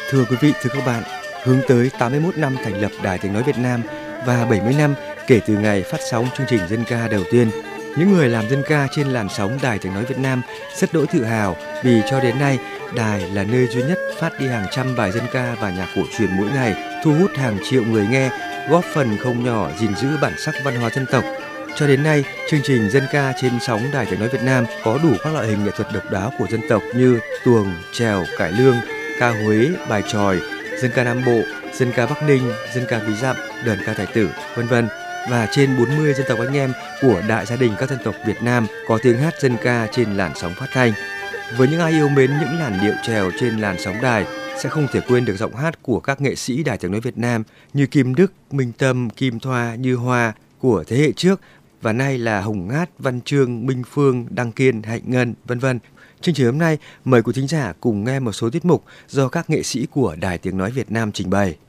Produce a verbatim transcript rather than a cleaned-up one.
Thưa quý vị, thưa các bạn, hướng tới tám mươi mốt năm thành lập Đài Tiếng nói Việt Nam và bảy mươi năm kể từ ngày phát sóng chương trình dân ca đầu tiên, những người làm dân ca trên làn sóng Đài Tiếng nói Việt Nam rất đỗi tự hào vì cho đến nay đài là nơi duy nhất phát đi hàng trăm bài dân ca và nhạc cổ truyền mỗi ngày, thu hút hàng triệu người nghe, góp phần không nhỏ gìn giữ bản sắc văn hóa dân tộc. Cho đến nay, chương trình dân ca trên sóng Đài Tiếng nói Việt Nam có đủ các loại hình nghệ thuật độc đáo của dân tộc như tuồng, chèo, cải lương, ca Huế, bài chòi, dân ca Nam Bộ, dân ca Bắc Ninh, dân ca ví dặm, đờn ca tài tử, vân vân. Và trên bốn mươi dân tộc anh em của đại gia đình các dân tộc Việt Nam có tiếng hát dân ca trên làn sóng phát thanh. Với những ai yêu mến những làn điệu chèo trên làn sóng đài sẽ không thể quên được giọng hát của các nghệ sĩ Đài Tiếng nói Việt Nam như Kim Đức, Minh Tâm, Kim Thoa, Như Hoa của thế hệ trước và nay là Hồng Ngát, Văn Chương, Minh Phương, Đăng Kiên, Hạnh Ngân, vân vân. Chương trình hôm nay mời quý thính giả cùng nghe một số tiết mục do các nghệ sĩ của Đài Tiếng nói Việt Nam trình bày.